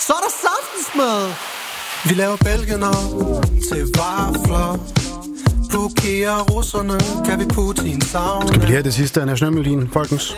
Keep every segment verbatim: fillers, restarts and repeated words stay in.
så er der saftensmad. Vi laver bælgener til vafler. Blokerer russerne, kan vi Putin savne. Skal vi lige have det sidste af nationalmelodien, folkens?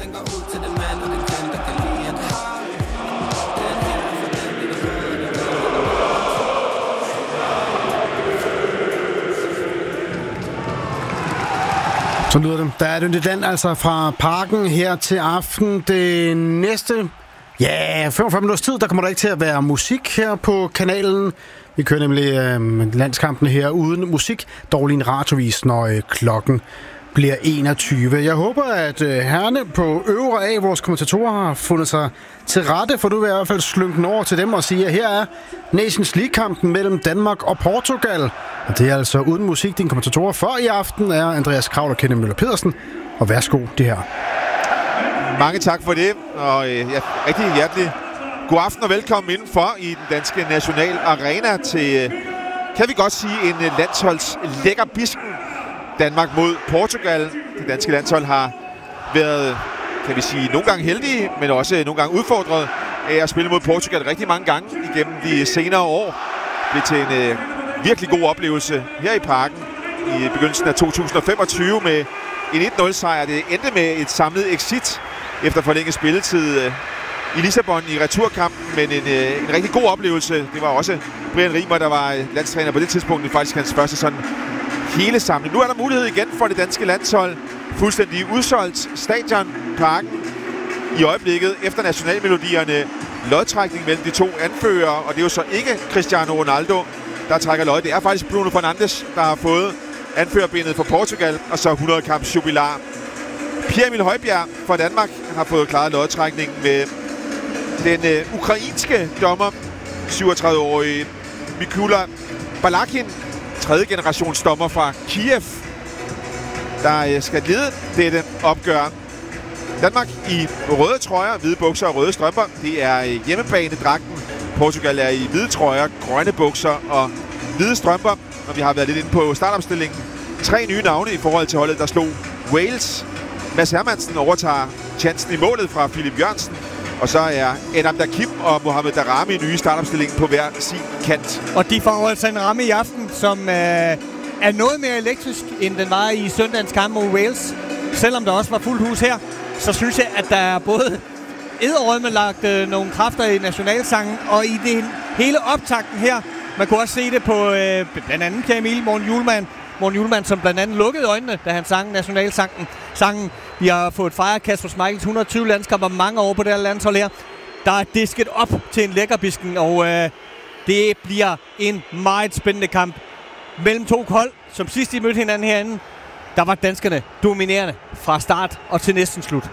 Så lyder det. Der er det den altså fra Parken her til aften. Det næste, ja, femogfyrre minutters tid, der kommer der ikke til at være musik her på kanalen. Vi kører nemlig øh, landskampene her uden musik, dog lige en radiovis, når øh, klokken bliver enogtyve. Jeg håber, at øh, herrene på øvre af vores kommentatorer har fundet sig til rette, for du vil i hvert fald slynge den over til dem og sige, at her er Nations League-kampen mellem Danmark og Portugal. Og det er altså uden musik. Din kommentatorer for i aften er Andreas Kraul og Kenneth Møller Pedersen. Og værsgo, det her. Mange tak for det, og øh, ja, rigtig hjertelig god aften og velkommen indenfor i den danske National Arena til, øh, kan vi godt sige, en øh, landsholds lækker bisken. Danmark mod Portugal. Det danske landshold har været, kan vi sige, nogle gange heldige, men også nogle gange udfordret af at spille mod Portugal rigtig mange gange igennem de senere år. Det blev til en øh, virkelig god oplevelse her i Parken i begyndelsen af to tusind og femogtyve med en et nul sejr. Det endte med et samlet exit efter forlænget spilletid øh, i Lissabon i returkampen, men en, øh, en rigtig god oplevelse. Det var også Brian Riemer, der var landstræner på det tidspunkt. Det er faktisk hans første sådan hele samling. Nu er der mulighed igen for det danske landshold. Fuldstændig udsolgt stadion, Parken i øjeblikket efter nationalmelodierne. Lodtrækning mellem de to anførere, og det er jo så ikke Cristiano Ronaldo, der trækker lod. Det er faktisk Bruno Fernandes, der har fået anførerbindet for Portugal, og så hundrede kamps jubilar. Pierre Emil Højbjerg fra Danmark har fået klaret lodtrækningen med den øh, ukrainske dommer, syvogtredive-årige Mikula Balakin, tredje generations dommer fra Kiev, der skal lede dette opgør. Danmark i røde trøjer, hvide bukser og røde strømper. Det er hjemmebanedragten. Portugal er i hvide trøjer, grønne bukser og hvide strømper. Og vi har været lidt inde på startopstillingen. Tre nye navne i forhold til holdet, der slog Wales. Mads Hermansen overtager chancen i målet fra Philip Jørgensen. Og så er Adam Dakim og Mohamed Daramy nye startopstillingen på hver sin kant. Og de får altså en ramme i aften, som øh, er noget mere elektrisk, end den var i søndagens kamp mod Wales. Selvom der også var fuldt hus her, så synes jeg, at der er både edderrødme lagt øh, nogle kræfter i nationalsangen, og i det hele optakten her. Man kunne også se det på øh, blandt andet Pierre Emil Morten Hjulmand. Morten Hjulmand, som blandt andet lukkede øjnene, da han sang nationalsangen. Sangen. Vi har fået fejret Kasper Schmeichels et hundrede og tyve landskamper mange år på det her landshold her. Der er disket op til en lækkerbisken, og øh, det bliver en meget spændende kamp mellem to hold, som sidst de mødte hinanden herinde. Der var danskerne dominerende fra start og til næsten slut.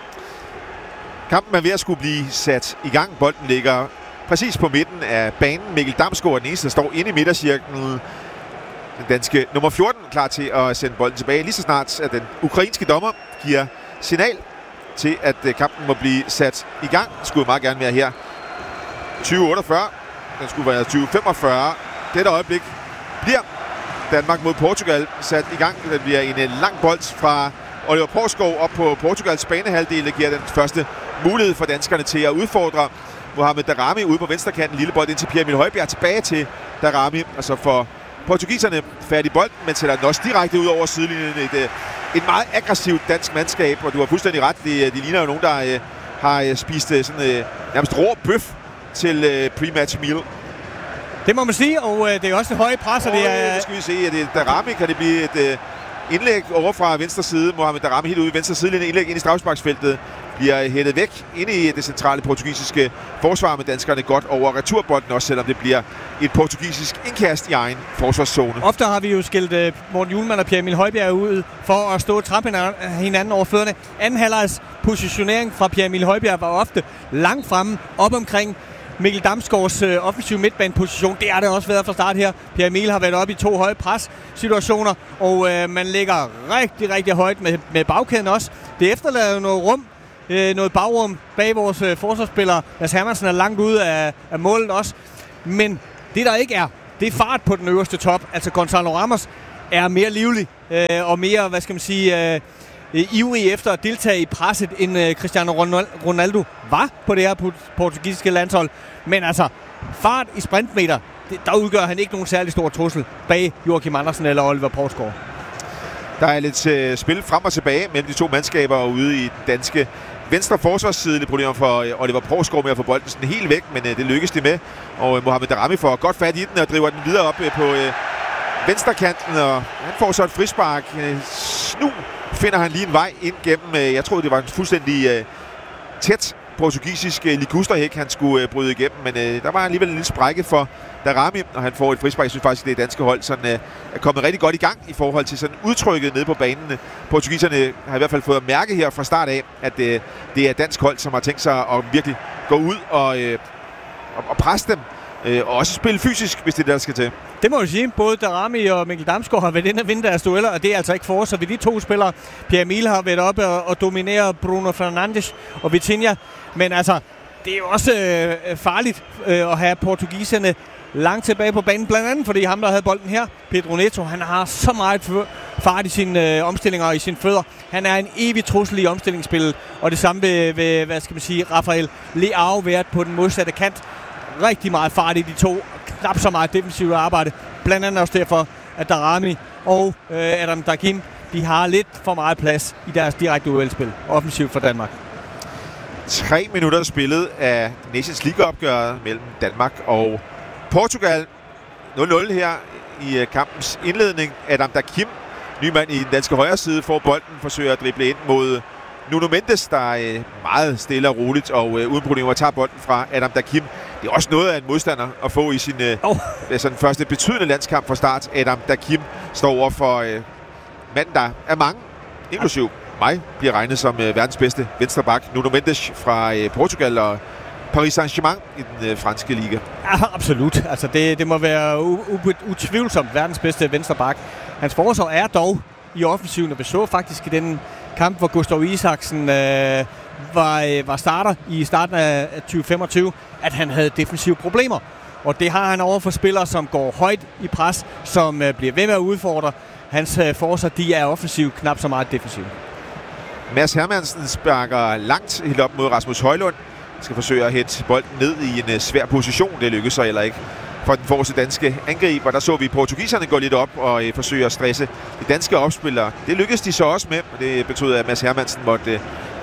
Kampen er ved at skulle blive sat i gang. Bolden ligger præcis på midten af banen. Mikkel Damsgaard er den eneste, der står inde i midtercirklen. Den danske nummer fjorten klar til at sende bolden tilbage. Lige så snart at den ukrainske dommer giver signal til, at kampen må blive sat i gang. Det skulle meget gerne være her. tyve otteogfyrre. Den skulle være tyve femogfyrre. Dette øjeblik bliver Danmark mod Portugal sat i gang. Det bliver en lang bold fra Oliver Poulskov op på Portugals banehalvdel. Det giver den første mulighed for danskerne til at udfordre Mohamed Daramy ude på venstrekanten. Lille bold ind til Pierre Emil Højbjerg. Tilbage til Daramy. Og så får portugiserne fat i bolden, men sætter den også direkte ud over sidelinjen. Et, et meget aggressivt dansk mandskab, og du har fuldstændig ret. De, de ligner jo nogen, der uh, har spist uh, sådan uh, nærmest rå bøf til uh, pre-match meal. Det må man sige, og uh, det er også det høje pres, og oh, det er... Nu skal vi se, at det Daramy, kan det blive et uh, indlæg over fra venstre side. Mohamed Daramy helt ude i venstre sidelinje, indlæg ind i straffesparksfeltet. Bliver hættet væk ind i det centrale portugisiske forsvar med danskerne godt over returbolden, også selvom det bliver et portugisisk indkast i egen forsvarszone. Ofte har vi jo skilt uh, Morten Hjulmand og Pierre Emil Højbjerg ud for at stå og trappe hinanden over fødderne. Anden halvlejs positionering fra Pierre Emil Højbjerg var ofte langt fremme op omkring Mikkel Damsgaards øh, offensiv midtbaneposition. Det har det også været fra start her. Pierre Emil har været oppe i to høje pres-situationer, og øh, man ligger rigtig, rigtig højt med, med bagkæden også. Det efterlader noget rum, øh, noget bagrum bag vores øh, forsvarsspillere. Mads Hermansen er langt ude af, af målet også. Men det der ikke er, det er fart på den øverste top. Altså Gonzalo Ramos er mere livlig øh, og mere, hvad skal man sige, øh, øh, ivrig efter at deltage i presset, end øh, Cristiano Ronaldo var på det her portugisiske landshold. Men altså, fart i sprintmeter, det, der udgør han ikke nogen særlig stor trussel bag Joachim Andersen eller Oliver Poulsgaard. Der er lidt øh, spil frem og tilbage mellem de to mandskaber ude i den danske venstre forsvarsside. Lidt problemer for øh, Oliver Poulsgaard med at få bolden sådan helt væk, men øh, det lykkes de med. Og øh, Mohamed Daramy får godt fat i den og driver den videre op øh, på øh, venstrekanten, og han får så et frispark. Øh, snu finder han lige en vej ind gennem, øh, jeg troede det var en fuldstændig øh, tæt portugisisk øh, ligusterhæk, han skulle øh, bryde igennem, men øh, der var alligevel en lille sprække for Daramy, og han får et frispark. Jeg synes faktisk, at det danske hold sådan, øh, er kommet rigtig godt i gang i forhold til sådan udtrykket nede på banen. Portugiserne har i hvert fald fået at mærke her fra start af, at øh, det er et dansk hold, som har tænkt sig at virkelig gå ud og, øh, og, og presse dem, øh, og også spille fysisk, hvis det er det, der skal til. Det må jeg sige. Både Daramy og Mikkel Damsgaard har været inde og vinde deres dueller, og det er altså ikke for os. Så vi de to spillere, Pierre Emil har været oppe og, og dominere Bruno Fernandes og Vitinha. Men altså, det er jo også øh, farligt øh, at have portugiserne langt tilbage på banen. Blandt andet fordi ham, der havde bolden her, Pedro Neto, han har så meget fart i sine øh, omstillinger og i sine fødder. Han er en evig trussel i omstillingsspillet. Og det samme ved, ved hvad skal man sige, Rafael Leao været på den modsatte kant. Rigtig meget fart i de to. Knap så meget defensivt arbejde. Blandt andet også derfor, at Daramy og øh, Adam Dakim, de har lidt for meget plads i deres direkte duelspil. Offensivt for Danmark. Tre minutter spillet af Nations League-opgøret mellem Danmark og Portugal. nul nul her i uh, kampens indledning. Adam Dakim, ny mand i den danske højre side, får bolden, forsøger at drible ind mod Nuno Mendes, der er uh, meget stille og roligt og uh, uden problemer tager bolden fra Adam Dakim. Det er også noget af en modstander at få i sin uh, oh. sådan første betydende landskamp fra start. Adam Dakim står over for uh, manden, der er mange, inklusiv mig, bliver regnet som uh, verdens bedste venstreback. Nuno Mendes fra uh, Portugal og Paris Saint-Germain i den øh, franske liga. Ja, absolut. Altså, det, det må være utvivlsomt verdens bedste venstreback. Hans forsvar er dog i offensiven, og vi så faktisk i den kamp, hvor Gustav Isaksen øh, var, øh, var starter i starten af tyve femogtyve, at han havde defensive problemer. Og det har han over for spillere, som går højt i pres, som øh, bliver ved med at udfordre. Hans øh, forsvar, de er offensivt, knap så meget defensivt. Mads Hermansen sparker langt helt op mod Rasmus Højlund. Skal forsøge at hætte bolden ned i en uh, svær position. Det lykkes så heller ikke for den forreste danske angriber. Der så vi portugiserne gå lidt op og uh, forsøge at stresse de danske opspillere. Det lykkedes de så også med, og det betød, at Mads Hermansen måtte uh,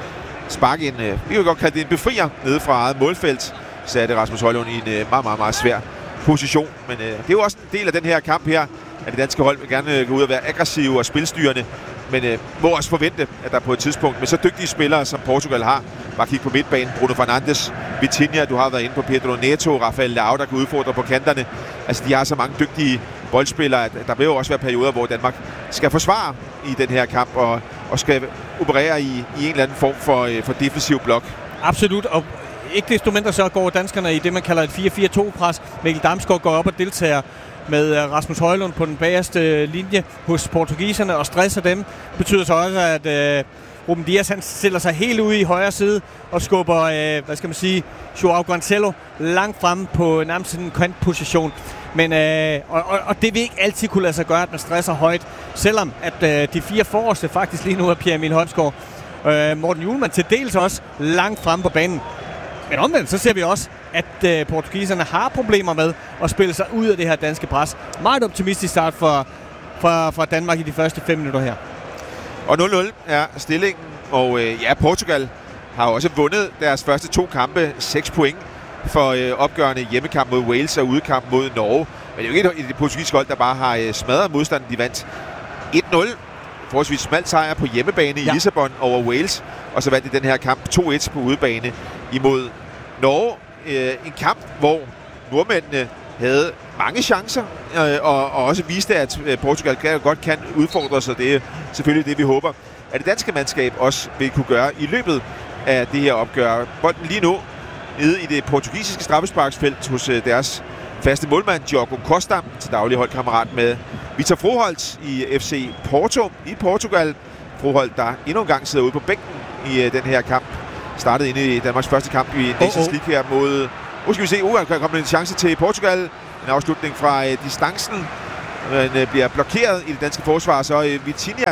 sparke en, uh, vi kan godt kalde det en befrier nede fra eget målfelt. Satte Rasmus Højlund i en uh, meget, meget, meget svær position. Men uh, det er jo også en del af den her kamp her, at det danske hold vil gerne uh, gå ud og være aggressive og spilstyrende. Men øh, må også forvente, at der på et tidspunkt med så dygtige spillere, som Portugal har, bare kigge på midtbanen, Bruno Fernandes, Vitinha, du har været inde på Pedro Neto, Rafael Leao, der kan udfordre på kanterne. Altså, de har så mange dygtige boldspillere, at der vil jo også være perioder, hvor Danmark skal forsvare i den her kamp, og, og skal operere i, i en eller anden form for, øh, for defensiv blok. Absolut, og ikke desto mindre så går danskerne i det, man kalder et fire fire to-pres. Mikkel Damsgaard går op og deltager med Rasmus Højlund på den bagerste linje hos portugiserne og stresser dem. Det betyder så også, at øh, Ruben Dias han stiller sig helt ude i højre side og skubber, øh, hvad skal man sige, Joao Cancelo langt frem på nærmest en kantposition. Men, øh, og, og, og det vil ikke altid kunne lade sig gøre, at man stresser højt, selvom at øh, de fire forreste faktisk lige nu er Pierre Emil Højsgaard. Øh, Morten Hjulmand til dels også langt frem på banen. Men omvendt, så ser vi også, at øh, portugiserne har problemer med at spille sig ud af det her danske pres. Meget optimistisk start for, for, for Danmark i de første fem minutter her. Og nul nul er stillingen, og øh, ja, Portugal har også vundet deres første to kampe, seks point for øh, opgørende hjemmekamp mod Wales og udekamp mod Norge. Men det er jo ikke det portugisiske hold, der bare har øh, smadret modstanden. De vandt et nul, forholdsvis smalt sejr på hjemmebane i ja. Lissabon over Wales, og så vandt de den her kamp to et på udebane imod Norge. Øh, en kamp, hvor nordmændene havde mange chancer, øh, og, og også viste, at øh, Portugal godt kan udfordre sig. Det er selvfølgelig det, vi håber, at det danske mandskab også vil kunne gøre i løbet af det her opgør. Bolden lige nu nede i det portugisiske straffesparksfelt hos øh, deres faste målmand, Diogo Costa, til daglig holdkammerat med Vitor Froholt i F C Porto i Portugal. Froholt, der endnu en gang sidder ude på bænken i øh, den her kamp. Startede inde i Danmarks første kamp i Nations oh, oh. League her mod... Nu skal vi se, uh, der kommer en chance til Portugal. En afslutning fra uh, distancen. Den uh, bliver blokeret i det danske forsvar, så uh, Vitinha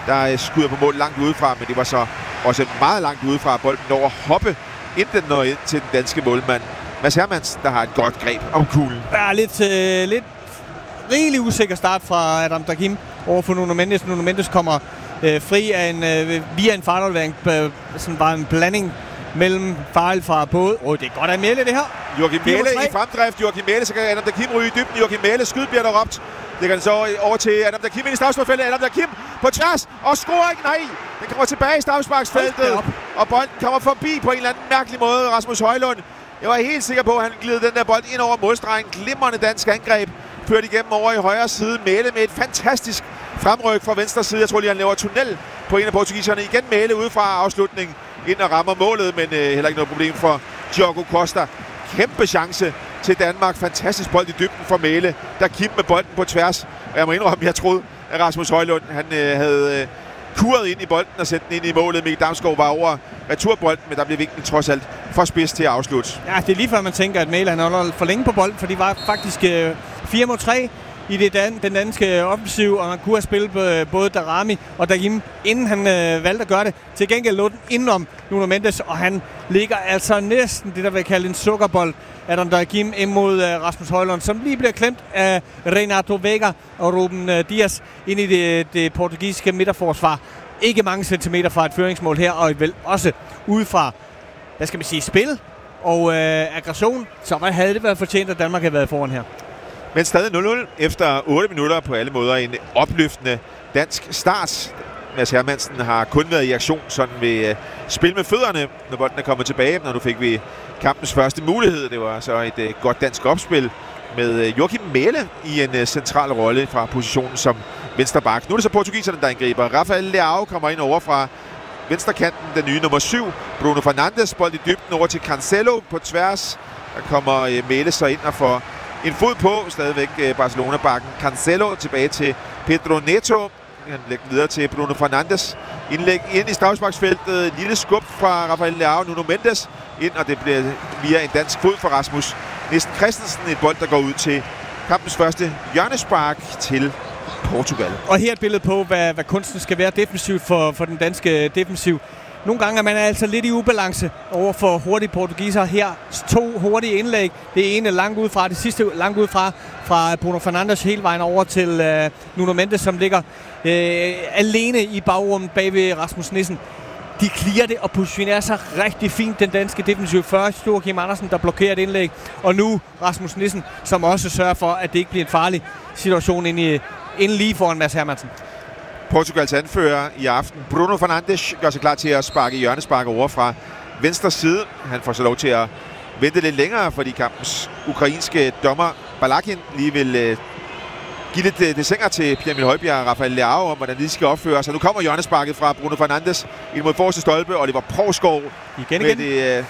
der skyder på mål langt udefra, men det var så også meget langt udefra, at bolden når at hoppe, inden den når ind til den danske målmand Mads Hermansen, der har et godt greb om kuglen. Ja, lidt, øh, lidt rigelig usikker start fra Adam Dagim over for Nuno Mendes. Nuno Mendes kommer øh, fri af en, øh, via en fartaflevering, øh, sådan var en blanding mellem fejl fra både. Åh, oh, det er godt af Mæle, det her. Joachim Mæle i fremdrift. Joachim Mæle, så kan Adam Dagim ryge i dybden. Joachim Mæle, skyd bliver der råbt. Det kan så over til Adam Dagim ind i straffesparksfeltet. Adam Dagim på tværs og scorer ikke. Nej, den kommer tilbage i straffesparksfeltet. Og bolden kommer forbi på en eller anden mærkelig måde. Rasmus Højlund. Jeg var helt sikker på, at han gled den der bold ind over målstregen. Glimrende dansk angreb. Ført igennem over i højre side. Mæle med et fantastisk fremryk fra venstre side. Jeg tror lige, han laver tunnel på en af portugiserne. Igen Mæle ude fra afslutningen. Ind og rammer målet, men øh, heller ikke noget problem for Diogo Costa. Kæmpe chance til Danmark. Fantastisk bold i dybden for Mæle, der Kim med bolden på tværs. Og jeg må indrømme, jeg troede, at Rasmus Højlund han, øh, havde øh, kuret ind i bolden og sendt den ind i målet. Mikkel Damsgaard var over returbolden, men der blev vinklen trods alt for spids til at afslutte. Ja, det er lige før man tænker, at Mæle han holder for længe på bolden, for de var faktisk øh, fire mod tre i det dan- den danske offensiv, og man kunne have spillet både Darami og Dagim, inden han øh, valgte at gøre det. Til gengæld lå den indenom Nuno Mendes, og han ligger altså næsten det, der vil kalde en sukkerbold, Adam Dagim imod øh, Rasmus Højlund, som lige bliver klemt af Renato Vega og Ruben øh, Dias ind i det, det portugisiske midterforsvar. Ikke mange centimeter fra et føringsmål her, og vel også udefra, hvad skal man sige, spil og øh, aggression, så hvad havde det været fortjent, at Danmark havde været foran her. Men stadig nul nul efter otte minutter, på alle måder en opløftende dansk start. Mads Hermansen har kun været i aktion sådan ved uh, spil med fødderne, når bolden er kommet tilbage. Når nu fik vi kampens første mulighed. Det var så et uh, godt dansk opspil med uh, Joachim Mæle i en uh, central rolle fra positionen som venstre bak. Nu er det så portugiserne, der angriber. Rafael Leao kommer ind over fra venstrekanten, den nye nummer syv. Bruno Fernandes, bold i dybden over til Cancelo på tværs. Der kommer uh, Mæle så ind og får en fod på, stadigvæk Barcelona-bakken. Cancelo tilbage til Pedro Neto. Han lægger videre til Bruno Fernandes. Indlæg ind i straffesparksfeltet. Lille skub fra Rafael Leao. Nuno Mendes ind, og det bliver via en dansk fod fra Rasmus Nissen Christensen. Et bold, der går ud til kampens første hjørnespark til Portugal. Og her et billede på, hvad, hvad kunsten skal være defensivt for, for den danske defensiv. Nogle gange er man altså lidt i ubalance over for hurtige portugiser. Her to hurtige indlæg. Det ene langt ud fra, det sidste langt ud fra, fra Bruno Fernandes hele vejen over til øh, Nuno Mendes, som ligger øh, alene i bagrummet bag ved Rasmus Nissen. De clearer det og positionerer sig rigtig fint, den danske defensiv. Først Joachim Andersen, der blokerer et indlæg, og nu Rasmus Nissen, som også sørger for, at det ikke bliver en farlig situation inde, i, inde lige foran Mads Hermansen. Portugals anfører i aften, Bruno Fernandes, gør sig klar til at sparke hjørnespark over fra venstre side. Han får så lov til at vente lidt længere, fordi kampens ukrainske dommer Balakin lige vil øh, give lidt øh, desinger til Pierre Emil Højbjerg og Rafael Leao om, hvordan de skal opføre sig. Nu kommer hjørnesparket fra Bruno Fernandes ind mod forreste stolpe, og det var Provskov igen, med igen. Det, øh,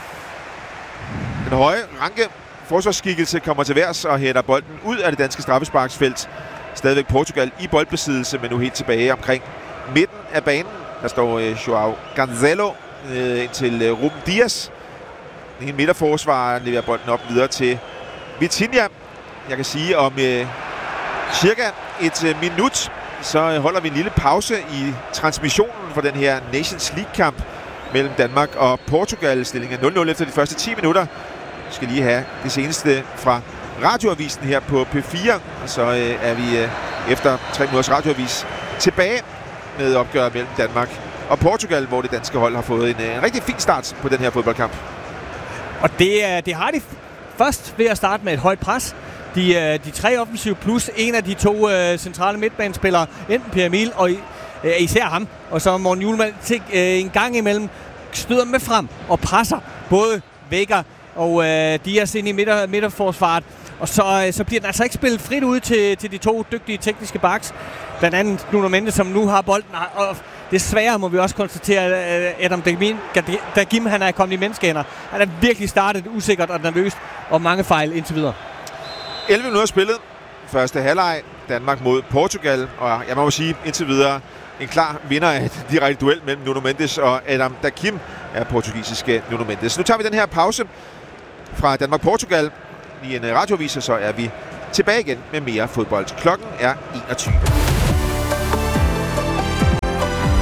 den høje ranke forsvarsskikkelse kommer til værs og hætter bolden ud af det danske straffesparksfelt. Stadigvæk Portugal i boldbesiddelse, men nu helt tilbage omkring midten af banen. Der står øh, Joao Cancelo øh, ind til øh, Ruben Dias. En midterforsvarer leverer bolden op videre til Vitinha. Jeg kan sige, om øh, cirka et øh, minut, så øh, holder vi en lille pause i transmissionen for den her Nations League-kamp mellem Danmark og Portugal. Stillingen er nul nul efter de første ti minutter. Vi skal lige have det seneste fra radioavisen her på P fire, og så øh, er vi øh, efter tre minutters radioavis tilbage med opgøret mellem Danmark og Portugal, hvor det danske hold har fået en øh, rigtig fin start på den her fodboldkamp. Og det, det har de først ved at starte med et højt pres. De, de tre offensive plus en af de to øh, centrale midtbanespillere, enten Pierre Emil og øh, især ham, og så Morten Hjulmand til øh, en gang imellem støder med frem og presser både Vega og øh, Dias ind i midter, midterforsvaret. Og så, øh, så bliver den altså ikke spillet frit ud til, til de to dygtige tekniske backs. Blandt andet Nuno Mendes, som nu har bolden. Og desværre må vi også konstatere, at Adam Dagim, han er kommet i menneskehænder. Han er virkelig startet usikkert og nervøst, og mange fejl indtil videre. elleve minutter spillet. Første halvleg. Danmark mod Portugal. Og jeg må sige indtil videre en klar vinder af et direkte duel mellem Nuno Mendes og Adam Dagim er portugisiske Nuno Mendes. Nu tager vi den her pause fra Danmark-Portugal. I en radioavis, så er vi tilbage igen med mere fodbold. Klokken er enogtyve.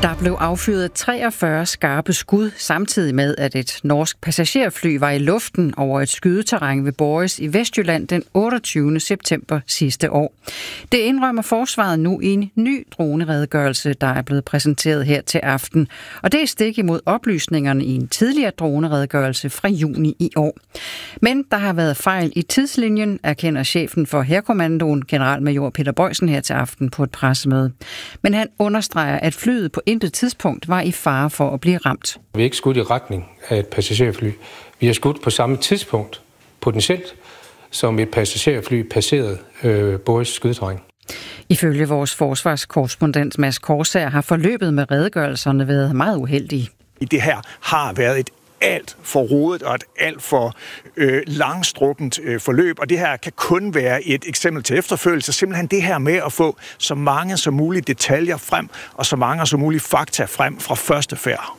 Der blev affyret treogfyrre skarpe skud, samtidig med, at et norsk passagerfly var i luften over et skydeterræn ved Borris i Vestjylland den otteogtyvende september sidste år. Det indrømmer forsvaret nu i en ny droneredegørelse, der er blevet præsenteret her til aften. Og det er stik imod oplysningerne i en tidligere droneredegørelse fra juni i år. Men der har været fejl i tidslinjen, erkender chefen for Hærkommandoen, generalmajor Peter Boysen, her til aften på et pressemøde. Men han understreger, at flyet på intet tidspunkt var i fare for at blive ramt. Vi er ikke skudt i retning af et passagerfly. Vi har skudt på samme tidspunkt, potentielt, som et passagerfly passerede øh, Borris skydeterræn. Ifølge vores forsvarskorrespondent Mads Korsager har forløbet med redegørelserne været meget uheldige. Det her har været et alt for rodet og et alt for øh, langstrukkent øh, forløb, og det her kan kun være et eksempel til efterfølgelse. Simpelthen det her med at få så mange som muligt detaljer frem, og så mange som muligt fakta frem fra første færd.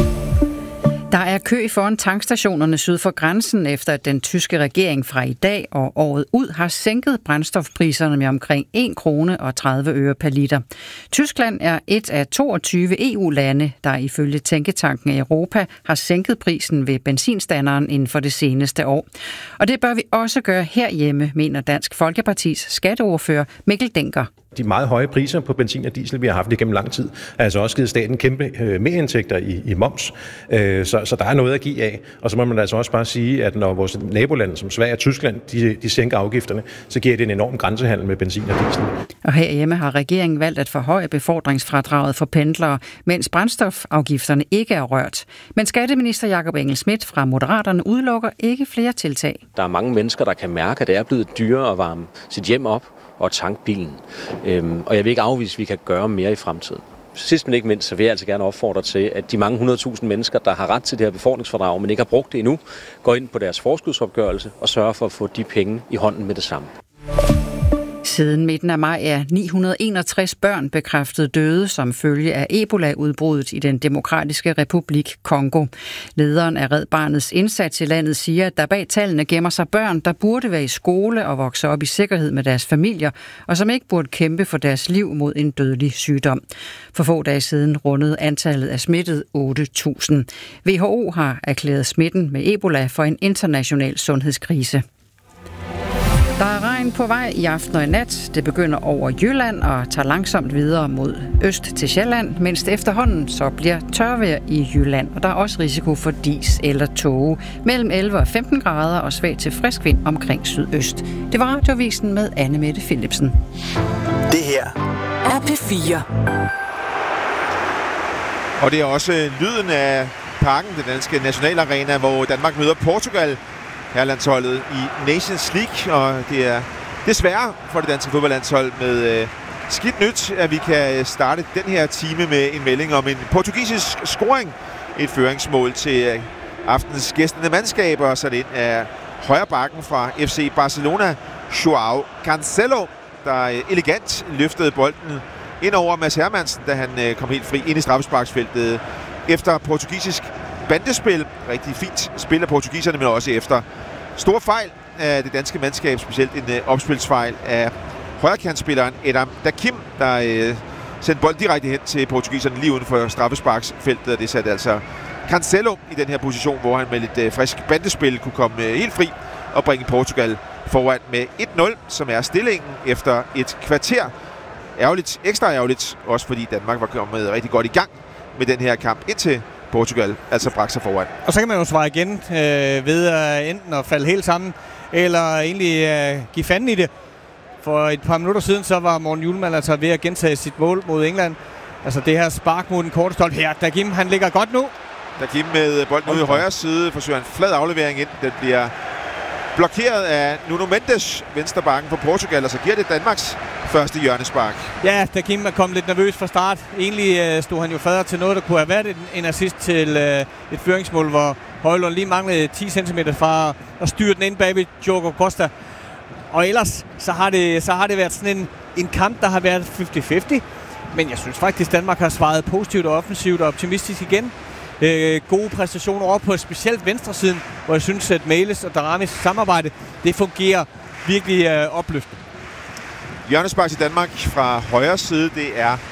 Der er kø foran tankstationerne syd for grænsen, efter at den tyske regering fra i dag og året ud har sænket brændstofpriserne med omkring en krone og tredive øre per liter. Tyskland er et af toogtyve E U-lande, der ifølge Tænketanken Europa har sænket prisen ved benzinstanderen inden for det seneste år. Og det bør vi også gøre herhjemme, mener Dansk Folkepartis skatteordfører Mikkel Denker. De meget høje priser på benzin og diesel, vi har haft igennem lang tid, har altså også givet staten kæmpe øh, merindtægter i, i moms. Øh, så, så der er noget at give af. Og så må man altså også bare sige, at når vores nabolande som Sverige og Tyskland, de, de sænker afgifterne, så giver det en enorm grænsehandel med benzin og diesel. Og herhjemme har regeringen valgt at forhøje befordringsfradraget for pendlere, mens brændstofafgifterne ikke er rørt. Men skatteminister Jakob Engel-Schmidt fra Moderaterne udelukker ikke flere tiltag. Der er mange mennesker, der kan mærke, at det er blevet dyrere at varme sit hjem op og tankbilen. Øhm, og jeg vil ikke afvise, at vi kan gøre mere i fremtiden. Sidst men ikke mindst, så vil jeg altså gerne opfordre til, at de mange hundredtusind mennesker, der har ret til det her befordringsfradrag, men ikke har brugt det endnu, går ind på deres forskudsopgørelse og sørger for at få de penge i hånden med det samme. Siden midten af maj er ni hundrede og enogtres børn bekræftet døde som følge af Ebola-udbruddet i den demokratiske republik Kongo. Lederen af Red Barnets indsats i landet siger, at der bag tallene gemmer sig børn, der burde være i skole og vokse op i sikkerhed med deres familier, og som ikke burde kæmpe for deres liv mod en dødelig sygdom. For få dage siden rundede antallet af smittede otte tusind. W H O har erklæret smitten med Ebola for en international sundhedskrise. Der er regn på vej i aften og i nat. Det begynder over Jylland og tager langsomt videre mod øst til Sjælland, mens det efterhånden så bliver tørvejr i Jylland. Og der er også risiko for dis eller tåge mellem elleve og femten grader og svag til frisk vind omkring sydøst. Det var Radioavisen med Anne Mette Philipsen. Det her er P fire. Og det er også lyden af Parken, den danske nationalarena, hvor Danmark møder Portugal. Herlandsholdet i Nations League, og det er desværre for det danske fodboldlandshold med øh, skidt nyt, at vi kan starte den her time med en melding om en portugisisk scoring. Et føringsmål til øh, aftens gæstende mandskaber, så det ind af højre bakken fra F C Barcelona, Joao Cancelo, der øh, elegant løftede bolden ind over Mads Hermansen, da han øh, kom helt fri ind i straffesparksfeltet efter portugisisk bandespil. Rigtig fint spil af portugiserne, men også efter stor fejl af det danske mandskab, specielt en uh, opspilsfejl af højrekantspilleren Edam Dakim, der uh, sendte bolden direkte hen til portugiserne lige uden for straffesparksfeltet, og det satte altså Cancelo i den her position, hvor han med lidt uh, frisk bandespil kunne komme uh, helt fri og bringe Portugal foran med et nul, som er stillingen efter et kvarter. Ærgerligt, ekstra ærgerligt, også fordi Danmark var kommet rigtig godt i gang med den her kamp indtil Portugal altså brak sig foran. Og så kan man jo svare igen øh, ved at enten at falde helt sammen, eller egentlig øh, give fanden i det. For et par minutter siden, så var Morten Hjulmand altså ved at gentage sit mål mod England. Altså det her spark mod den korte stolpe her. Dakim, han ligger godt nu. Dakim med bolden ude i højre side, forsøger en flad aflevering ind. Den bliver blokeret af Nuno Mendes, venstre bakken for Portugal, og så giver det Danmarks første hjørnespark. Ja, Dakim er kommet lidt nervøs fra start. Egentlig øh, stod han jo fader til noget, der kunne have været en, en assist til øh, et føringsmål, hvor Højlund lige manglede ti centimeter fra at styre den ind bag ved Diogo Costa. Og ellers så har det, så har det været sådan en, en kamp, der har været halvtreds halvtreds. Men jeg synes faktisk, at Danmark har svaret positivt og offensivt og optimistisk igen. Øh, gode præstationer over på specielt venstresiden, hvor jeg synes, at Mæles og Daramis samarbejde, det fungerer virkelig øh, opløftende. Hjørnespark til Danmark fra højre side, det er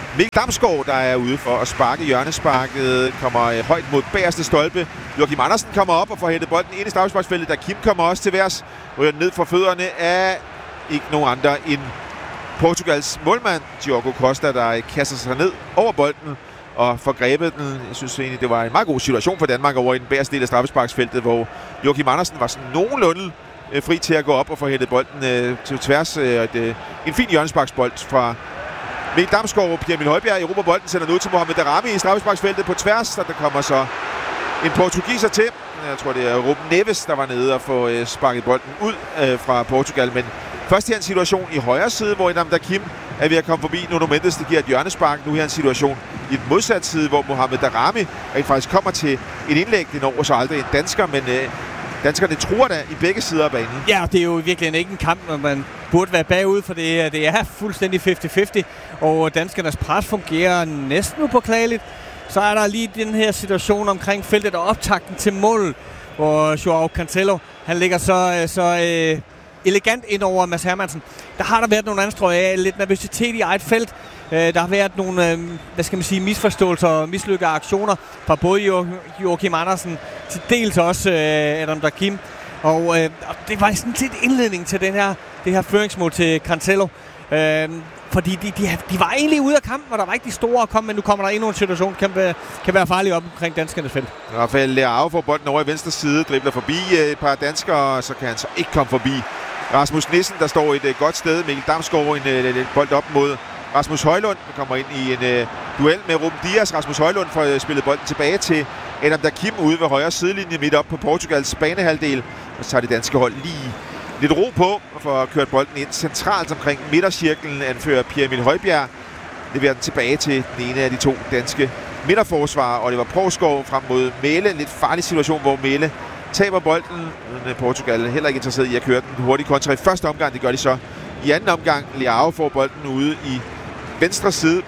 Mikkel Damsgaard, der er ude for at sparke hjørnesparket, kommer højt mod bagerste stolpe. Joachim Andersen kommer op og får hættet bolden ind i straffesparksfeltet, da Kim kommer også til værs. Ryger ned fra fødderne af ikke nogen andre end Portugals målmand, Diogo Costa, der kaster sig ned over bolden og får grebet den. Jeg synes egentlig, det var en meget god situation for Danmark over i den bagerste del af straffesparksfeltet, hvor Joachim Andersen var sådan nogenlunde øh, fri til at gå op og få hættet bolden øh, til tværs. Øh, et, øh, en fin hjørnesparksbold fra Mikkel Damsgaard. Pierre Emil Højbjerg erobrer bolden, sender den ud til Mohamed Daramy i straffesparksfeltet på tværs, og der kommer så en portugiser til. Jeg tror, det er Ruben Neves, der var nede og få øh, sparket bolden ud øh, fra Portugal, men først her en situation i højre side, hvor Edam Dakim er ved at komme forbi Nuno Mendes, der giver et hjørnespark. Nu her en situation i den modsatte side, hvor Mohamed Daramy rent faktisk kommer til et indlæg. Det når så aldrig en dansker, men øh, danskerne tror da i begge sider af banen. Ja, det er jo virkelig ikke en kamp, når man burde være bagud, for det, det er fuldstændig halvtreds halvtreds, og danskernes pres fungerer næsten upåklageligt. Så er der lige den her situation omkring feltet og optakten til mål, hvor Joao Cancelo, han ligger så, så øh, elegant ind over Mads Hermansen. Der har der været nogle anstrøg af lidt nervøsitet i eget felt. Øh, der har været nogle, øh, hvad skal man sige, misforståelser og mislykkede aktioner fra både jo- Joachim Andersen til dels også øh, Edam Dakim. Og, øh, og det var sådan set indledning til den her, det her føringsmål til Cancelo. Øh, Fordi de, de, de var egentlig ude af kampen, og der var ikke de store at komme, men nu kommer der endnu en situation, kan være, kan være farlig op omkring danskernes felt. Rafael Leao får bolden over i venstre side, dribler forbi et par danskere, og så kan han så ikke komme forbi Rasmus Nissen, der står et godt sted. Mikkel Damsgaard en, en, en bold op mod Rasmus Højlund, der kommer ind i en uh, duel med Ruben Dias. Rasmus Højlund får uh, spillet bolden tilbage til Edam Dakim ude ved højre sidelinje midt op på Portugals banehalvdel, og så tager det danske hold lige lidt ro på og får kørt bolden ind centralt omkring midtercirklen, anfører Pierre Emil Højbjerg. Leverer den tilbage til den ene af de to danske midterforsvarer, og det var Provskov frem mod Mæle. En lidt farlig situation, hvor Mæle taber bolden. Portugal er heller ikke interesseret i at køre den hurtigt kontra i første omgang. Det gør de så i anden omgang. Leao får bolden ude i venstre side.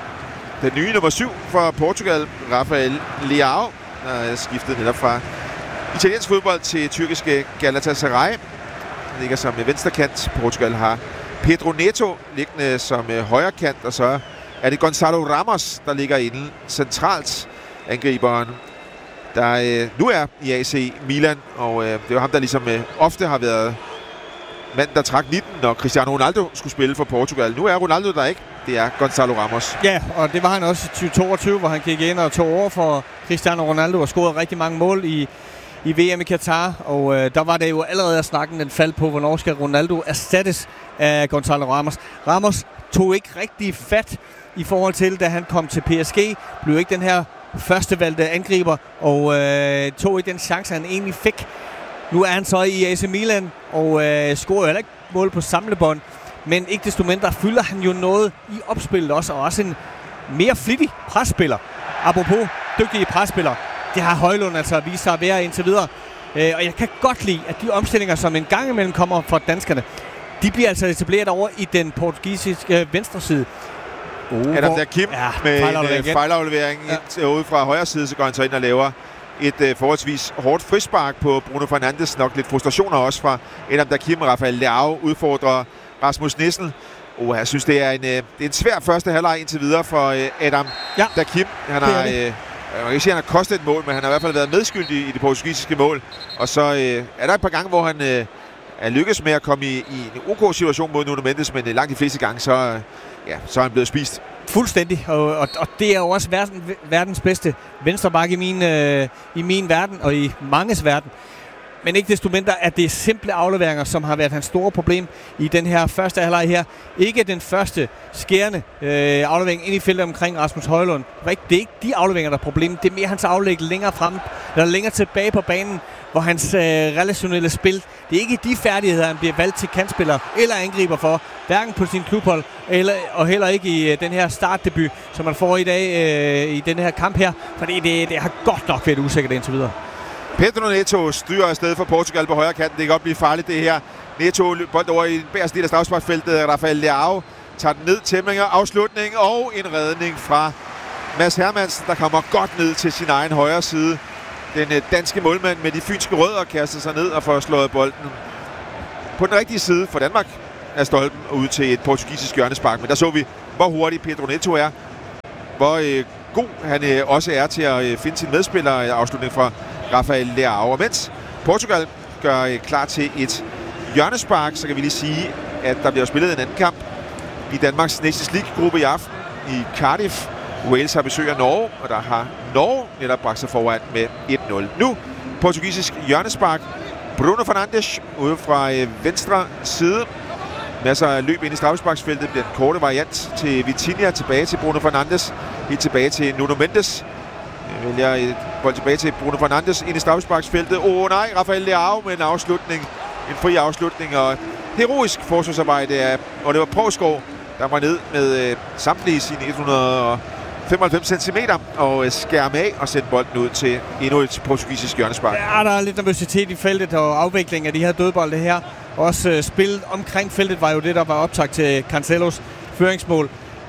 Den nye nummer syv for Portugal, Rafael Leao, der er skiftet netop fra italiensk fodbold til tyrkiske Galatasaray. Han ligger som venstrekant. Portugal har Pedro Neto liggende som højrekant, og så er det Gonzalo Ramos, der ligger inde centralt. Angriberen, der øh, nu er i A C Milan, og øh, det var ham, der ligesom øh, ofte har været mand, der trak nitten, når Cristiano Ronaldo skulle spille for Portugal. Nu er Ronaldo der ikke. Det er Gonzalo Ramos. Ja, og det var han også i tyve toogtyve, hvor han gik ind og tog over for Cristiano Ronaldo og scorede rigtig mange mål i i V M i Katar, og øh, der var det jo allerede at snakken den fald på, hvornår skal Ronaldo erstattes af Gonzalo Ramos. Ramos tog ikke rigtig fat i forhold til, da han kom til P S G, blev ikke den her førstevalgte angriber, og øh, tog ikke den chance, han egentlig fik. Nu er han så i A C Milan, og øh, scorer heller ikke mål på samlebånd, men ikke desto mindre fylder han jo noget i opspillet også, og også en mere flittig presspiller. Apropos dygtige presspillere. Det har Højlund altså vist sig at være indtil videre. Øh, og jeg kan godt lide, at de omstillinger, som en gang imellem kommer fra danskerne, de bliver altså etableret over i den portugisiske venstre side. Uh, Adam Dakim ja, med fejlaflevering en fejlaflevering ja. ude fra højre side, så går han så ind og laver et uh, forholdsvis hårdt frispark på Bruno Fernandes. Nok lidt frustrationer også fra Adam Dakim. Rafael Leao udfordrer Rasmus Nissen. Uh, jeg synes, det er en, uh, det er en svær første halvleg indtil videre for uh, Adam ja, Dakim. Han har... Man kan ikke sige, at han har kostet et mål, men han har i hvert fald været medskyldig i det portugisiske mål. Og så øh, er der et par gange, hvor han øh, er lykkes med at komme i, i en OK-situation mod Nuno Mendes, men øh, langt de fleste gange, så, øh, ja, så er han blevet spist. Fuldstændig, og, og, og det er jo også verden, verdens bedste venstreback i min, øh, i min verden, og i manges verden. Men ikke desto mindre, at det er simple afleveringer, som har været hans store problem i den her første halvleg her. Ikke den første skærende øh, aflevering ind i feltet omkring Rasmus Højlund. Det er ikke de afleveringer, der er problemet. Det er mere hans aflæg længere frem, eller længere tilbage på banen, hvor hans øh, relationelle spil, det er ikke de færdigheder, han bliver valgt til kantspiller eller angriber for, hverken på sin klubhold, eller, og heller ikke i øh, den her startdebut, som man får i dag øh, i den her kamp her. Fordi det, det har godt nok været usikkert indtil videre. Pedro Neto styrer afsted for Portugal på højre kanten. Det kan godt blive farligt, det her. Neto bold over i den bagerste del af straffesparksfeltet. Rafael Leao tager den ned. Tæmminger, afslutning og en redning fra Mads Hermansen, der kommer godt ned til sin egen højre side. Den danske målmand med de fynske rødder kaster sig ned og får slået bolden på den rigtige side for Danmark af stolpen ud til et portugisisk hjørnespark. Men der så vi, hvor hurtigt Pedro Neto er, hvor øh, god han øh, også er til at øh, finde sin medspiller. Afslutning fra Rafael Leao. Og mens Portugal gør øh, klar til et hjørnespark, så kan vi lige sige, at der bliver spillet en anden kamp i Danmarks Nations League-gruppe i aften i Cardiff. Wales har besøg af Norge, og der har Norge netop bragt sig foran med et nul. Nu portugisisk hjørnespark. Bruno Fernandes ude fra øh, venstre side. Masser af løb ind i straffesparksfeltet. Bliver den korte variant til Vitinha. Tilbage til Bruno Fernandes. Helt tilbage til Nuno Mendes. Jeg vælger et bold tilbage til Bruno Fernandes ind i straffesparksfeltet. Åh oh, nej, Rafael Leao med en afslutning. En fri afslutning og heroisk forsvarsarbejde af Oliver Provsgaard, der var ned med øh, samtlige sine et hundrede og femoghalvfems centimeter og øh, skærme af og sætte bolden ud til endnu et portugisisk hjørnespark. Ja, der er lidt nervøsitet i feltet og afvikling af de her dødbolde her. Også øh, spillet omkring feltet var jo det, der var optakt til Cancelos føringsmål.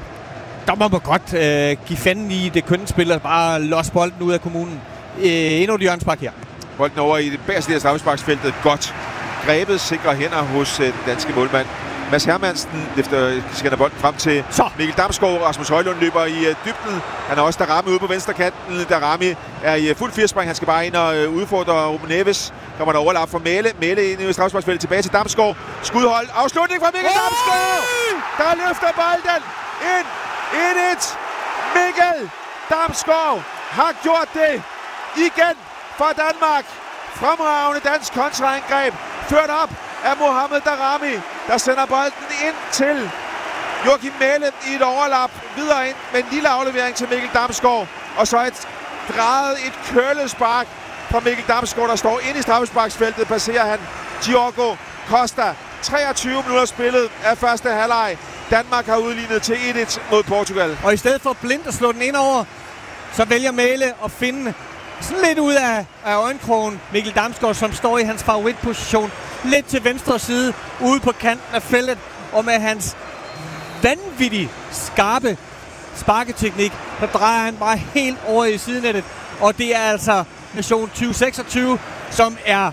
Der må man godt øh, give fanden i det kønne spil og bare losse bolden ud af kommunen. Øh, endnu et hjørnespark her. Bolden over i det bagerste af straffesparksfeltet. Godt grebet, sikre hænder hos øh, den danske målmand. Mads Hermansen efter scanner bolden frem til så. Mikkel Damsgaard. Rasmus Højlund løber i uh, dybden. Han er også Darami ude på venstre kanten. Darami er i uh, fuld firespring. Han skal bare ind og uh, udfordre Ruben Neves. Kommer der overlap for Mæle. Mæle ind i straffesparksfeltet tilbage til Damsgaard. Skudhold. Afslutning fra Mikkel oh! Damsgaard. Der løfter bolden ind. et et. Mikkel Damsgaard har gjort det igen for Danmark. Fremragende dansk kontraangreb. Ført op af Mohamed Darami, der sender bolden ind til Joachim Mæle i et overlap. Videre ind med en lille aflevering til Mikkel Damsgaard. Og så et drejet, et kølet spark fra Mikkel Damsgaard, der står ind i straffesparksfeltet. Passerer han Diogo Costa. treogtyve minutter spillet af første halvleg. Danmark har udlignet til et et mod Portugal. Og i stedet for blindt at slå den ind over, så vælger Mæle at finde sådan lidt ud af, af øjenkrogen Mikkel Damsgaard, som står i hans favoritposition. Lidt til venstre side, ude på kanten af feltet, og med hans vanvittigt skarpe sparketeknik, der drejer han bare helt over i sidenettet. Og det er altså nation tyve seksogtyve, som er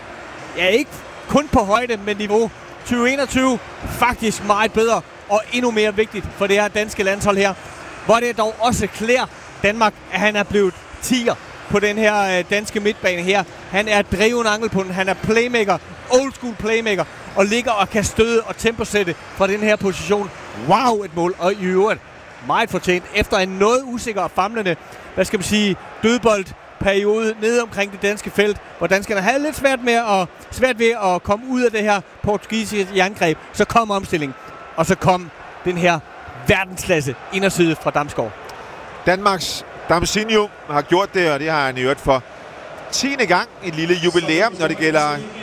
ja, ikke kun på højde med niveau tyve enogtyve, faktisk meget bedre og endnu mere vigtigt for det her danske landshold her. Hvor det dog også klæder Danmark, at han er blevet tier på den her øh, danske midtbane her. Han er dreven angel på den. Han er playmaker, old school playmaker, og ligger og kan støde og temposætte fra den her position. Wow, et mål. Og i øvrigt meget fortjent efter en noget usikker og famlende, hvad skal man sige, dødboldperiode nede omkring det danske felt, hvor danskerne havde lidt svært, med at, svært ved at komme ud af det her portugisiske jerngreb. Så kom omstillingen, og så kom den her verdensklasse inderside fra Damsgaard. Danmarks Damsinho har gjort det, og det har han i øvrigt for tiende gang. Et lille jubilæum, når det gælder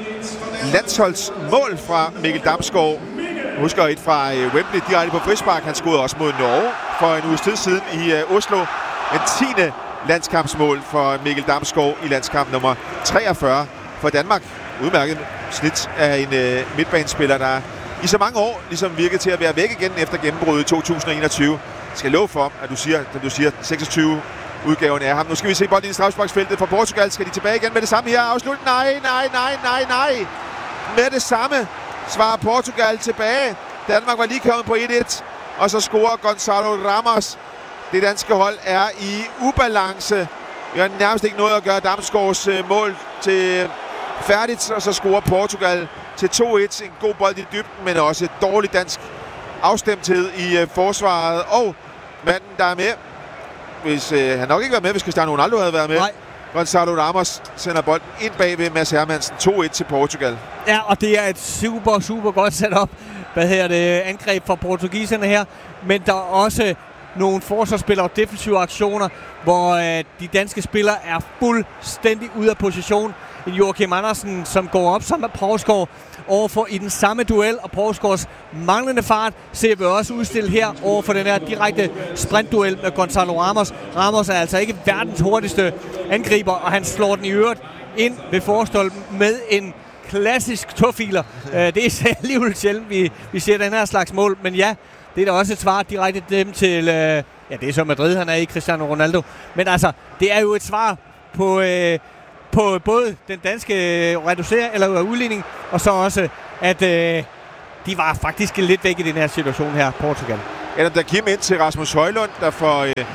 landsholdsmål fra Mikkel Damsgaard. Jeg husker et fra Wembley direkte på frispark. Han scorede også mod Norge for en uges tid siden i Oslo. En tiende landskampsmål for Mikkel Damsgaard i landskamp nummer treogfyrre for Danmark. Udmærket snit af en uh, midtbanespiller, der i så mange år ligesom virkede til at være væk igen efter gennembruddet i to tusind og enogtyve. Jeg skal love for, at du siger, at du siger seksogtyve udgaven af ham. Nu skal vi se bolden i straffesparksfeltet for Portugal. Skal de tilbage igen med det samme her? Afslut. Nej, nej, nej, nej, nej. Med det samme svarer Portugal tilbage. Danmark var lige kommet på et et. Og så scorer Gonzalo Ramos. Det danske hold er i ubalance. Vi har nærmest ikke noget at gøre Damsgaards mål til færdigt. Og så scorer Portugal til to et. En god bold i dybden, men også et dårligt dansk afstemthed i uh, forsvaret. Og manden, der er med, hvis uh, han nok ikke var med, hvis Cristiano Ronaldo havde været med. Nej. Gonzalo Ramos sender bolden ind bagved Mads Hermansen. to et til Portugal. Ja, og det er et super, super godt setup. Hvad hedder det? Angreb fra portugiserne her. Men der er også nogle forsvarsspillere og defensive aktioner, hvor uh, de danske spillere er fuldstændig ude af position. En Joachim Andersen, som går op sammen med Provsgaard overfor i den samme duel, og Provsgaards manglende fart ser vi også udstillet her overfor den her direkte sprintduel med Gonzalo Ramos. Ramos er altså ikke verdens hurtigste angriber, og han slår den i øvrigt ind ved forstolpen med en klassisk tofiler. Det er alligevel sjældent, vi, vi ser den her slags mål, men ja, det er da også et svar direkte dem til, ja, det er så Madrid, han er i Cristiano Ronaldo, men altså, det er jo et svar på... Øh, på både den danske reducering eller udligning, og så også, at øh, de var faktisk lidt væk i den her situation her, Portugal. Adam Dakim ind til Rasmus Højlund, der får øh,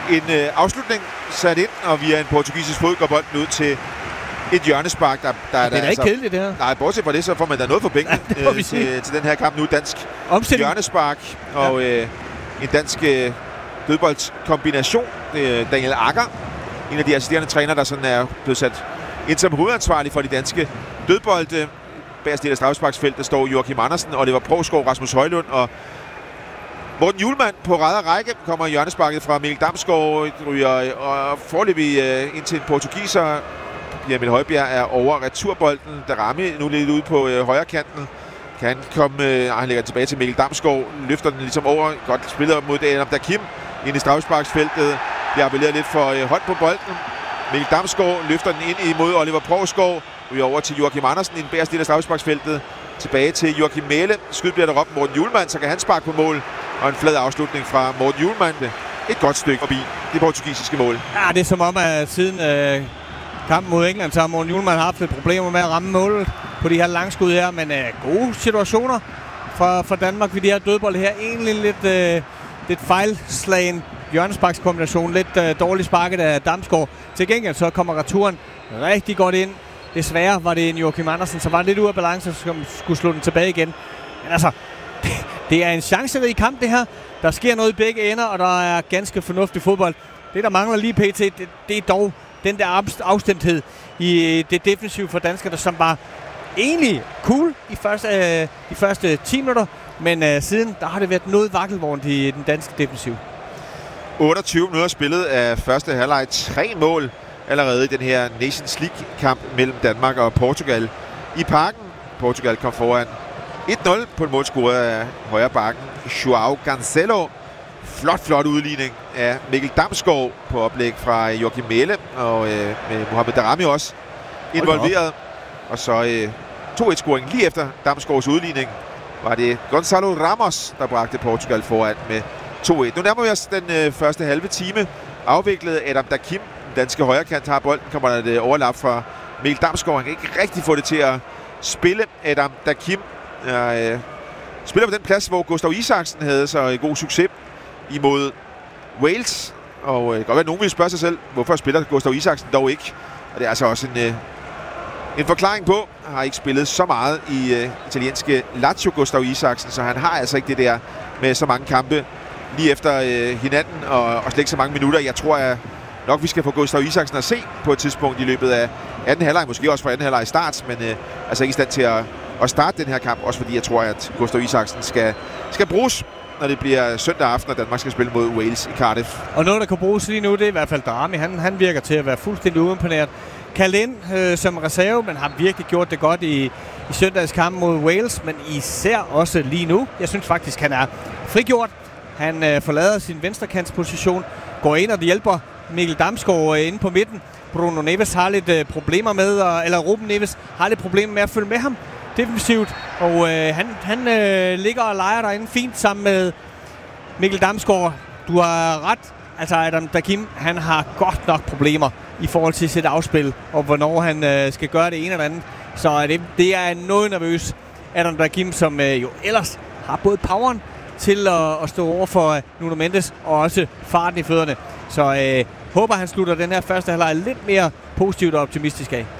en øh, afslutning sat ind, og via en portugisisk fod går bolden ud til et hjørnespark. Der, der det er da altså, ikke kedeligt, det her. Nej, bortset fra det, så får man da noget for pengene ja, øh, til, til den her kamp nu. Dansk Omstilling. Hjørnespark og øh, en dansk øh, dødboldkombination. Øh, Daniel Akker, en af de assisterende træner, der sådan er blevet sat ind som hovedansvarlig for de danske dødbolde. Bagerst del af straffesparksfeltet står Joachim Andersen, Oliver Provsgaard, Rasmus Højlund og Morten Hjulmand på ræd og række. Kommer hjørnesparket fra Mikkel Damsgaard, ryger og foreløbig øh, ind til en portugiser. Emil Højbjerg er over returbolden. Darami nu lidt ude på øh, højre kanten. Kan komme, øh, han lægger tilbage til Mikkel Damsgaard, løfter den ligesom over. Godt spillet op mod Adam Dakim ind i straffesparksfeltet. Bliver appelleret lidt for øh, hånd på bolden. Mikkel Damsgaard løfter den ind imod Oliver Provsgaard. Ryger over til Joachim Andersen i den bagerste del af straffesparksfeltet. Tilbage til Joachim Mæhle. Skyd bliver der op Morten Hjulmand, så kan han sparke på mål. Og en flad afslutning fra Morten Hjulmand. Et godt stykke forbi det portugisiske mål. Ja, det er som om, at siden øh, kampen mod England, så har Morten Hjulmand haft lidt problemer med at ramme målet på de her langskud her. Men øh, gode situationer fra, fra Danmark ved de her dødbolde her. Egentlig lidt, øh, lidt fejlslagen hjørnesparkskombination. Lidt øh, dårligt sparket af Damsgaard. Til gengæld så kommer returen rigtig godt ind. Desværre var det en Joachim Andersen, som var lidt ude af balance, som skulle slå den tilbage igen. Men altså, det, det er en chancerig kamp, det her. Der sker noget i begge ender, og der er ganske fornuftig fodbold. Det, der mangler lige pt, det, det er dog den der afstemthed i det defensive for danskerne, som var egentlig cool i første, øh, de første ti minutter. Men øh, siden, der har det været noget vakkelvognt i den danske defensiv. otteogtyve minutter spillet af første halvleg. Tre mål allerede i den her Nations League-kamp mellem Danmark og Portugal i Parken. Portugal kom foran et nul på en mål scoret af højre bakken João Cancelo. Flot, flot udligning af Mikkel Damsgaard på oplæg fra Joachim Mæhle, og øh, med Mohamed Darami også involveret. Og så øh, to et-scoring lige efter Damsgaards udligning var det Gonzalo Ramos, der bragte Portugal foran med to et. Nu nærmer vi os den øh, første halve time. Afviklet Adam Dakim, den danske højrekant, har bolden. Kommer der et overlap fra Mikkel Damsgaard. Han kan ikke rigtig få det til at spille. Adam Dakim øh, spiller på den plads, hvor Gustav Isaksen havde så god succes imod Wales. Og øh, godt være, at nogen vil spørge sig selv, hvorfor spiller Gustav Isaksen dog ikke. Og det er altså også en, øh, en forklaring på. Han har ikke spillet så meget i øh, italienske Lazio, Gustav Isaksen, så han har altså ikke det der med så mange kampe lige efter øh, hinanden, og, og slet ikke så mange minutter. Jeg tror at nok, vi skal få Gustav Isaksen at se på et tidspunkt i løbet af anden halvleg, måske også for anden halvleg i start, men øh, altså ikke i stand til at, at starte den her kamp, også fordi jeg tror, at Gustav Isaksen skal, skal bruges, når det bliver søndag aften, og Danmark skal spille mod Wales i Cardiff. Og noget, der kan bruges lige nu, det er i hvert fald Darami. Han, han virker til at være fuldstændig uimponeret. Kaldt ind øh, som reserve, men har virkelig gjort det godt i, i søndags kamp mod Wales, men især også lige nu. Jeg synes faktisk, han er frigjort. Han øh, forlader sin venstrekantsposition, går ind og hjælper Mikkel Damsgaard øh, inde på midten. Bruno Neves har lidt øh, problemer med, øh, eller Ruben Neves har lidt problemer med at følge med ham defensivt, og øh, han, han øh, ligger og leger derinde fint sammen med Mikkel Damsgaard. Du har ret, altså Adam Dakim, han har godt nok problemer i forhold til sit afspil, og hvornår han øh, skal gøre det ene eller andet. Så det, det er noget nervøs Adam Dakim, som øh, jo ellers har både poweren til at, at stå over for uh, Nuno Mendes, og også farten i fødderne. Så øh, håber, han slutter den her første halvleg lidt mere positivt og optimistisk af.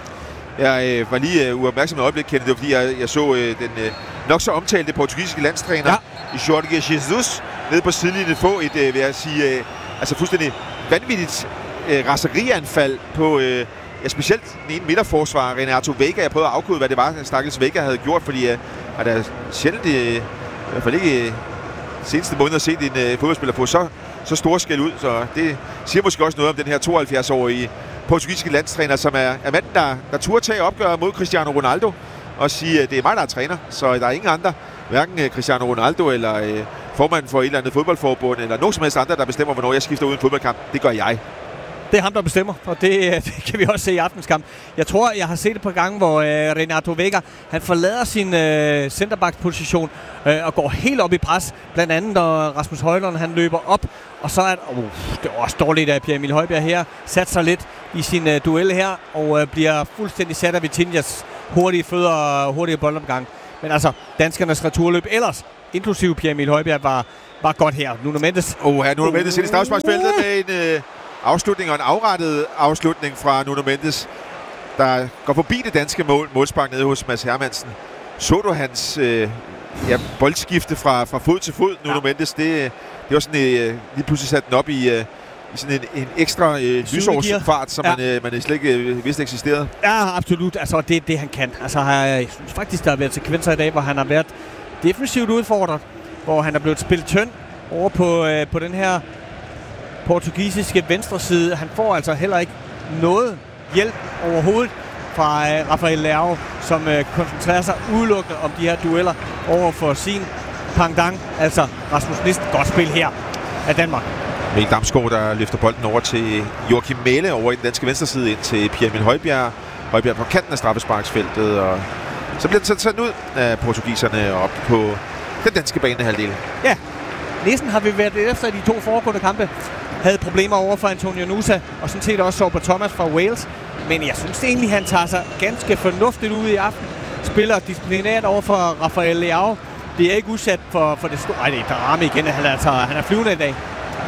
Jeg øh, var lige øh, uopmærksom i øjeblik, Kenneth. Det var, fordi jeg, jeg så øh, den øh, nok så omtalte portugisiske landstræner ja. i Jorge Jesus nede på sidelinjen få et, øh, vil jeg sige, øh, altså fuldstændig vanvittigt øh, raserianfald på øh, ja, specielt den ene midterforsvar, Renato Veiga. Jeg prøvede at afkode, hvad det var, stakkels Veiga havde gjort, fordi øh, at der sjældent, øh, i hvert fald ikke øh, seneste måneder, set en øh, fodboldspiller på så, så stor skæld ud. Så det siger måske også noget om den her tooghalvfjerds-årige portugisiske landstræner, som er, er manden, der, der turde tage opgør mod Cristiano Ronaldo og sige, at det er mig, der er træner, så der er ingen andre, hverken Cristiano Ronaldo eller øh, formanden for et eller andet fodboldforbund, eller nogen som helst andre, der bestemmer, hvornår jeg skifter ud i en fodboldkamp. Det gør jeg. Det er ham, der bestemmer, og det, det kan vi også se i aftens kamp. Jeg tror, jeg har set et par gange, hvor øh, Renato Veiga, han forlader sin øh, centerback-position øh, og går helt op i pres. Blandt andet, når Rasmus Højlund, han løber op, og så er uh, det er også dårligt, at Pierre Emil Højbjerg her sat sig lidt i sin øh, duel her, og øh, bliver fuldstændig sat af Vitinhas hurtige fødder og hurtige boldomgang. Men altså, danskernes returløb ellers, inklusive Pierre Emil Højbjerg, var, var godt her. Nuno Mendes. Oh, her Nuno Mendes ind i straffesparksfeltet med en øh, afslutning og en afrettet afslutning fra Nuno Mendes, der går forbi det danske mål, målspark nede hos Mads Hermansen. Så du hans øh, ja, boldskifte fra, fra fod til fod, Nuno ja. Mendes? Det, det var sådan, øh, lige pludselig sat den op i, øh, i sådan en, en ekstra øh, lysårsfart, som ja. man, øh, man slet ikke øh, vidste eksisterede. Ja, absolut. Altså, det er det, han kan. Altså, jeg synes faktisk, der har været sekvenser i dag, hvor han har været defensivt udfordret, hvor han er blevet spillet tynd over på, øh, på den her portugisiske venstre side. Han får altså heller ikke noget hjælp overhovedet fra øh, Rafael Leao, som øh, koncentrerer sig udelukkende om de her dueller over for sin pangdang, altså Rasmus Nissen. Godt spil her af Danmark. Mikkel Damsgaard, der løfter bolden over til Joachim Mæhle over i den danske venstre side ind til Pierre Emil Højbjerg. Højbjerg på kanten af straffesparksfeltet, og så bliver den sendt ud af portugiserne op på den danske banehalvdel. Ja, Nissen har vi været efter de to foregående kampe. Havde problemer over for Antonio Nusa, og sådan set også Sorba Thomas fra Wales. Men jeg synes egentlig, han tager sig ganske fornuftigt ud i aften. Spiller disciplinært over for Rafael Leao. Det er ikke udsat for, for det store... Ej, det er Darami igen. Han er, altså, han er flyvende i dag.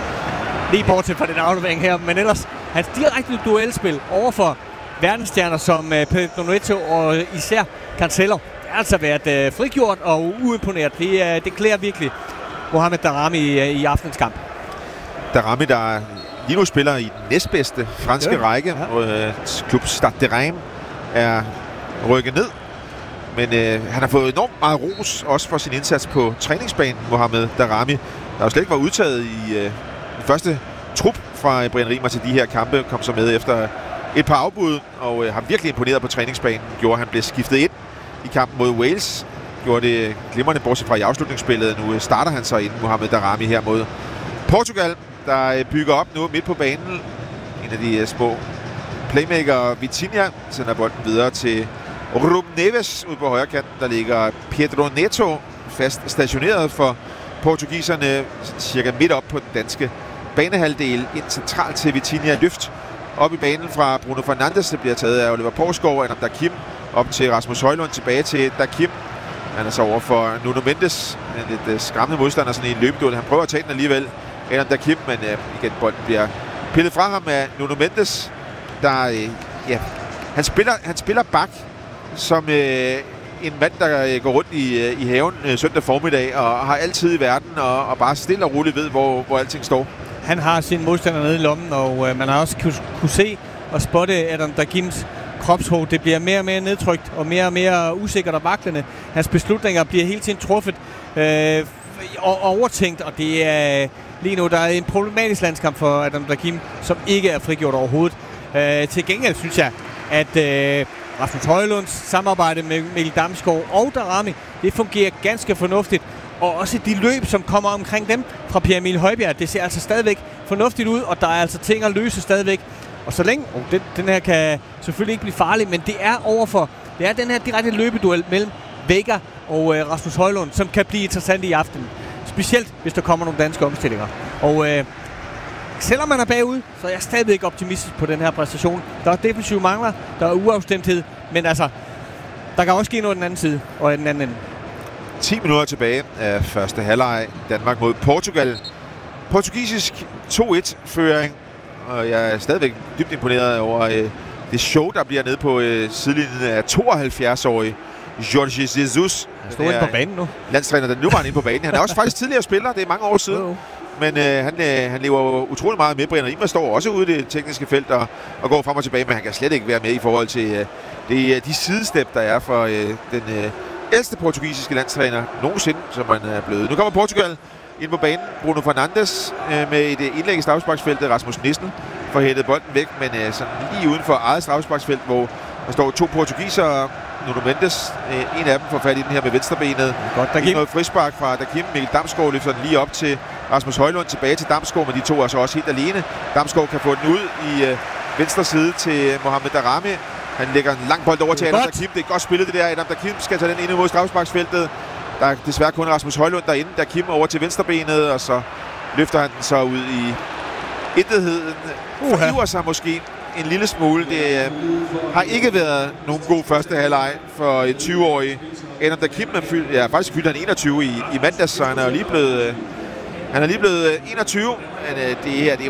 Lige bortset fra den aflevering her. Men ellers, hans direkte duelspil over for verdensstjerner som uh, Pedro Neto og især Cancelo. Det har altså været uh, frigjort og uimponeret. Det, uh, det klæder virkelig Mohamed Darami i, uh, i aftens kamp. Darami, der lige nu spiller i den næstbedste franske ja. række. Ja. Øh, klub Stade de Reims er rykket ned. Men øh, han har fået enormt meget ros, også for sin indsats på træningsbanen, Mohamed Darami, der jo slet ikke var udtaget i øh, den første trup fra Brian Riemer til de her kampe, kom så med efter et par afbud, og øh, har virkelig imponeret på træningsbanen. Gjorde, han blev skiftet ind i kampen mod Wales. Gjorde det glimrende, bortset fra i afslutningsspillet. Nu starter han så ind, Mohamed Darami, her mod Portugal, der bygger op nu midt på banen. En af de små playmaker, Vitinha, sender bolden videre til Ruben Neves ude på højre kanten. Der ligger Pedro Neto fast stationeret for portugiserne, cirka midt op på den danske banehalvdel. Ind centralt til Vitinha. Løft op i banen fra Bruno Fernandes. Det bliver taget af Oliver Poulsgaard, Adam Dakim op til Rasmus Højlund, tilbage til Dakim. Han er så over for Nuno Mendes, en lidt skræmmende modstander, sådan en løbeduel. Han prøver at tage den alligevel, Adam Dakim, men øh, igen, bolden bliver pillet fra ham af Nuno Mendes, der, øh, ja, han spiller, han spiller bak som øh, en mand, der øh, går rundt i, øh, i haven øh, søndag formiddag, og har altid i verden, og, og bare stille og roligt ved, hvor, hvor alting står. Han har sin modstander nede i lommen, og øh, man har også kunne, kunne se og spotte Adam Dakims kropshåb. Det bliver mere og mere nedtrykt, og mere og mere usikkert og vaklende. Hans beslutninger bliver hele tiden truffet øh, og overtænkt, og det er lige nu, der er en problematisk landskamp for Adam Dakim, som ikke er frigjort overhovedet. Øh, til gengæld synes jeg, at øh, Rasmus Højlunds samarbejde med Mikkel Damsgaard og Darami, det fungerer ganske fornuftigt. Og også de løb, som kommer omkring dem fra Pierre Emil Højbjerg, det ser altså stadigvæk fornuftigt ud, og der er altså ting at løse stadigvæk. Og så længe, oh, den, den her kan selvfølgelig ikke blive farlig, men det er overfor, det er den her direkte løbeduel mellem Vega og øh, Rasmus Højlund, som kan blive interessant i aften. Specielt, hvis der kommer nogle danske omstillinger. Og øh, selvom man er bagud, så er jeg stadigvæk optimistisk på den her præstation. Der er defensive mangler, der er uafstemthed, men altså, der kan også ske noget den anden side og den anden ende. ti minutter tilbage af første halvleg. Danmark mod Portugal. Portugisisk to et-føring. Og jeg er stadigvæk dybt imponeret over øh, det show, der bliver nede på øh, sidelinjen af tooghalvfjerds-årige Jorge Jesus. Han står inde på banen nu. Landstræner, der nu var han inde på banen. Han er også faktisk tidligere spiller, det er mange år siden. Oh. Men øh, han, øh, han lever utrolig meget med. Brian Riemer står også ude i det tekniske felt og, og går frem og tilbage, men han kan slet ikke være med i forhold til øh, det, de sidestep, der er for øh, den øh, ældste portugisiske landstræner nogensinde, som han er blevet. Nu kommer Portugal ind på banen. Bruno Fernandes øh, med et indlæg i straffesparksfeltet. Rasmus Nissen får hættet bolden væk, men øh, sådan lige uden for eget straffesparksfelt, hvor der står to portugisere. Nuno Mendes, øh, en af dem får fat i den her med venstrebenet. Godt, Dakim. Noget frispark fra Dakim. Mikkel Damsgaard løfter den lige op til Rasmus Højlund, tilbage til Damsgaard, men de to er så også helt alene. Damsgaard kan få den ud i øh, venstre side til Mohamed Darami. Han lægger en lang bold over til Adam Dakim. Det er godt spillet det der. Adam Dakim skal tage den ind mod straffesparksfeltet. Der er desværre kun Rasmus Højlund derinde. Dakim over til venstrebenet, og så løfter han den så ud i intetheden. Forhiver sig måske en lille smule. Det øh, har ikke været nogen god første halvleg for en tyve-årig. Ender da Kipman fyldt, ja, faktisk fyldte han enogtyve i, i mandags, så han er lige blevet, øh, han er lige blevet enogtyve. Men øh, det her, det